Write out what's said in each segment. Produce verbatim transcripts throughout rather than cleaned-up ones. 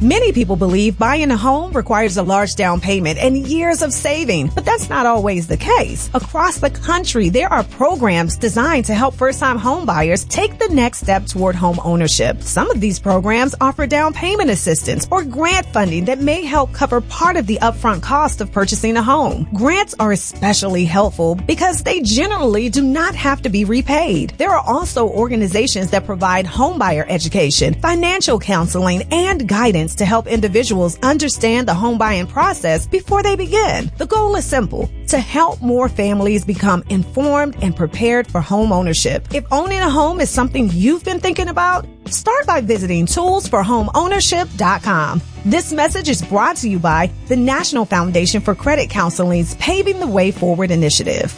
Many people believe buying a home requires a large down payment and years of saving, but that's not always the case. Across the country, there are programs designed to help first-time home buyers take the next step toward home ownership. Some of these programs offer down payment assistance or grant funding that may help cover part of the upfront cost of purchasing a home. Grants are especially helpful because they generally do not have to be repaid. There are also organizations that provide homebuyer education, financial counseling, and guidance to help individuals understand the home buying process before they begin. The goal is simple: to help more families become informed and prepared for home ownership. If owning a home is something you've been thinking about, start by visiting tools for home ownership dot com. This message is brought to you by the National Foundation for Credit Counseling's Paving the Way Forward initiative.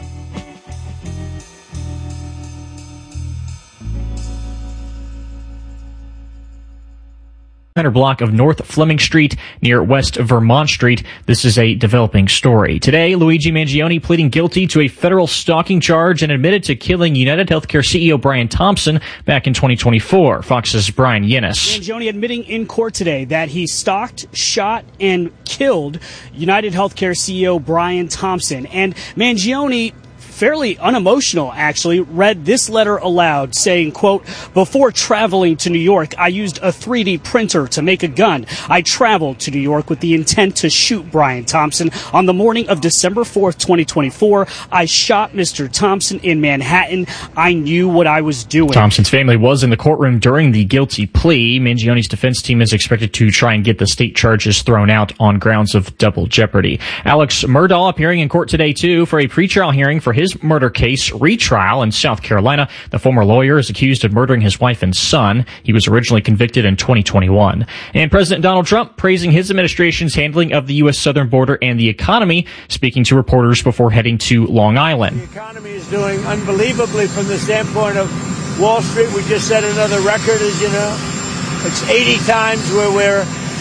Center block of North Fleming Street near West Vermont Street. This is a developing story. Today, Luigi Mangione pleading guilty to a federal stalking charge and admitted to killing United Healthcare C E O Brian Thompson back in twenty twenty-four. Fox's Brian Yinnis. Mangione admitting in court today that he stalked, shot, and killed United Healthcare C E O Brian Thompson. And Mangione, fairly unemotional, actually, read this letter aloud saying, quote, "Before traveling to New York, I used a three D printer to make a gun. I traveled to New York with the intent to shoot Brian Thompson. On the morning of December fourth, twenty twenty-four, I shot Mister Thompson in Manhattan. I knew what I was doing." Thompson's family was in the courtroom during the guilty plea. Mangione's defense team is expected to try and get the state charges thrown out on grounds of double jeopardy. Alex Murdaugh appearing in court today, too, for a pretrial hearing for his murder case retrial in South Carolina. The former lawyer is accused of murdering his wife and son. He was originally convicted in twenty twenty-one. And President Donald Trump praising his administration's handling of the U S southern border and the economy, speaking to reporters before heading to Long Island. The economy is doing unbelievably from the standpoint of Wall Street. We just set another record, as you know. It's eighty times where we're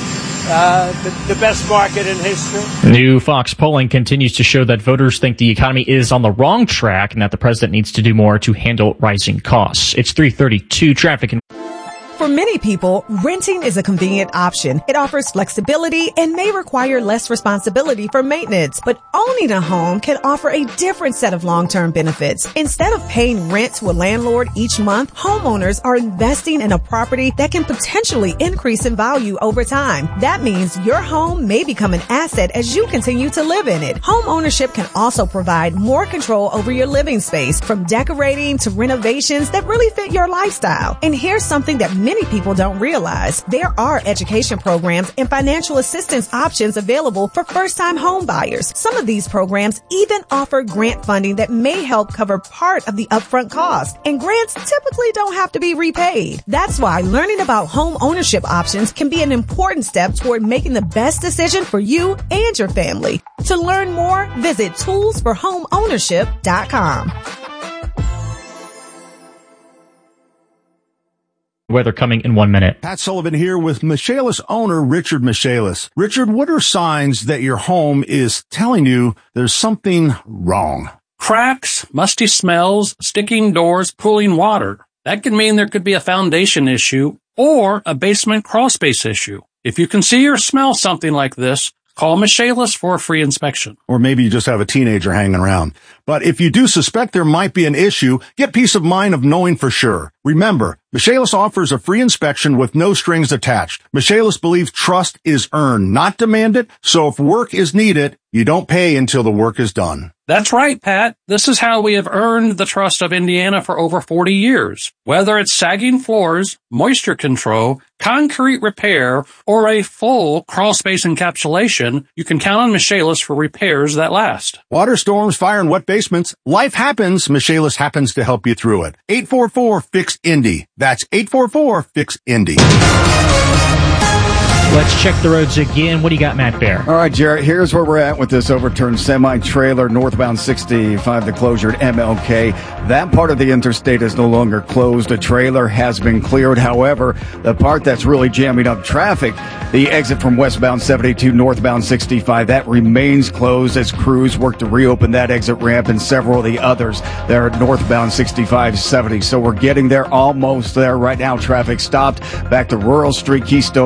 Uh, the, the best market in history. New Fox polling continues to show that voters think the economy is on the wrong track and that the president needs to do more to handle rising costs. It's three thirty-two traffic and For many people, renting is a convenient option. It offers flexibility and may require less responsibility for maintenance. But owning a home can offer a different set of long-term benefits. Instead of paying rent to a landlord each month, homeowners are investing in a property that can potentially increase in value over time. That means your home may become an asset as you continue to live in it. Home ownership can also provide more control over your living space, from decorating to renovations that really fit your lifestyle. And here's something that many people don't realize. There are education programs and financial assistance options available for first-time home buyers. Some of these programs even offer grant funding that may help cover part of the upfront cost. And grants typically don't have to be repaid. That's why learning about home ownership options can be an important step toward making the best decision for you and your family. To learn more, visit tools for home ownership dot com. Weather coming in one minute. Pat Sullivan here with Michaelis owner Richard Michaelis. Richard, what are signs that your home is telling you there's something wrong? Cracks, musty smells, sticking doors, pooling water. That could mean there could be a foundation issue or a basement crawl space issue. If you can see or smell something like this, call Michaelis for a free inspection. Or maybe you just have a teenager hanging around. But if you do suspect there might be an issue, get peace of mind of knowing for sure. Remember, Michaelis offers a free inspection with no strings attached. Michaelis believes trust is earned, not demanded. So if work is needed, you don't pay until the work is done. That's right, Pat. This is how we have earned the trust of Indiana for over forty years. Whether it's sagging floors, moisture control, concrete repair, or a full crawl space encapsulation, you can count on Michaelis for repairs that last. Water storms, fire, and wet basements. Life happens. Michaelis happens to help you through it. eight four four, F I X, Indy. That's eight four four, F I X, Indy. Let's check the roads again. What do you got, Matt Bear? All right, Jarrett, here's where we're at with this overturned semi-trailer northbound sixty-five, the closure at M L K. That part of the interstate is no longer closed. The trailer has been cleared. However, the part that's really jamming up traffic, the exit from westbound seventy-two, northbound sixty-five, that remains closed as crews work to reopen that exit ramp and several of the others that are northbound sixty-five seventy. So we're getting there, almost there right now. Traffic stopped back to Rural Street, Keystone